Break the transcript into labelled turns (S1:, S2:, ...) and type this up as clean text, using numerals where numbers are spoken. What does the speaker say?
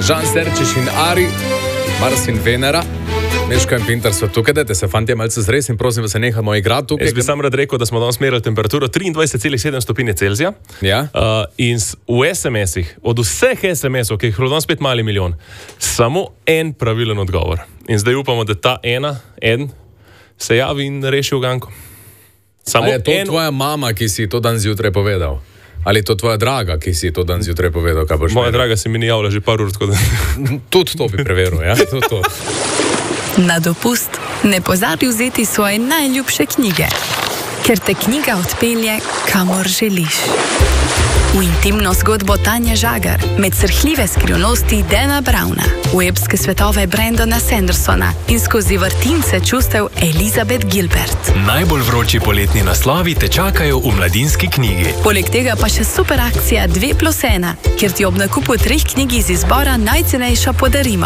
S1: Žan Serčiš in Ari, Mars in Venera. Meško in Pintar so tukaj, dajte se fantje malce zres in prosim, da se nehamo igrati tukaj.
S2: Jaz bi sam rad rekel, da smo danes merili temperaturo 23,7 stopinje Celzija.
S1: Ja.
S2: In v SMS-ih, od vseh SMS-ov, ki jih je danes spet mali milijon, samo en pravilen odgovor. In zdaj upamo, da ta en se javi in reši uganko. Samo
S1: je to tvoja mama, ki si to dan zjutraj povedal? Ali je to tvoja draga, ki si to dan zjutraj povedal?
S2: Moja draga se mi ni javila že par ur, tako da...
S1: Tudi to bi preveril, ja? Tudi to.
S3: Na dopust ne pozabi vzeti svoje najljubše knjige, ker te knjiga odpelje, kamor želiš. V intimno zgodbo Tanje Žagar, med srhljive skrivnosti Dana Browna, v epske svetove Brandona Sandersona in skozi vrtince čustev Elizabeth Gilbert.
S4: Najbolj vroči poletni naslovi te čakajo v Mladinski knjigi.
S3: Poleg tega pa še super akcija 2+1, kjer ti ob nakupu 3 knjig iz izbora najcenejša podarimo.